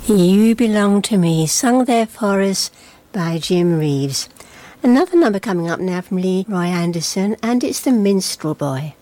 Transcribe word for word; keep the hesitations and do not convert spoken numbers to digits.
You Belong to Me, sung there for us by Jim Reeves. Another number coming up now from Lee Roy Anderson, and it's The Minstrel Boy.